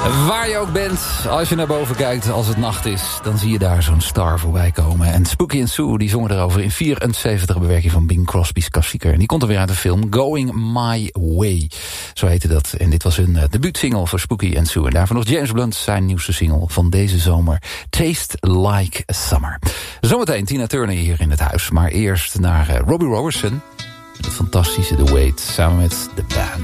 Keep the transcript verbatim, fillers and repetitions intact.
Waar je ook bent, als je naar boven kijkt, als het nacht is, dan zie je daar zo'n star voorbij komen. En Spooky and Sue, die zongen erover in vierenzeventig bewerking van Bing Crosby's klassieker. En die komt er weer uit de film Going My Way. Zo heette dat. En dit was hun uh, debuutsingle voor Spooky and Sue. En daarvan nog James Blunt, zijn nieuwste single van deze zomer. Taste Like Summer. Zometeen Tina Turner hier in het huis. Maar eerst naar uh, Robbie Robertson. Het fantastische The Wait, samen met The Band.